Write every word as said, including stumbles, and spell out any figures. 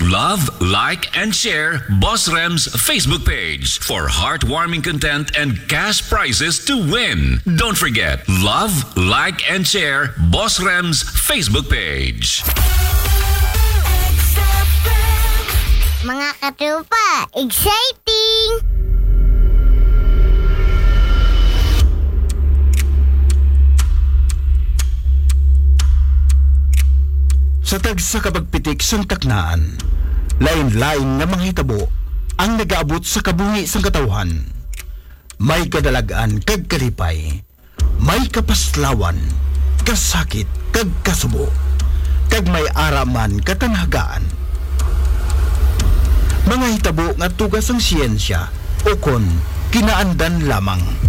Love, like, and share Boss Rem's Facebook page for heartwarming content and cash prizes to win. Don't forget, love, like, and share Boss Rem's Facebook page. Mga katupa, exciting! Sa tagsa kapagpitik sang taknaan, lain-lain nga mga hitabo ang nagaabot sa kabuhi sang katawhan. May kadalagan kag kalipay, may kapaslawan, kasakit kag kasubo, kag may araman katanhagaan. Mga hitabo nga tugas ang siyensya o kon kinaandan lamang.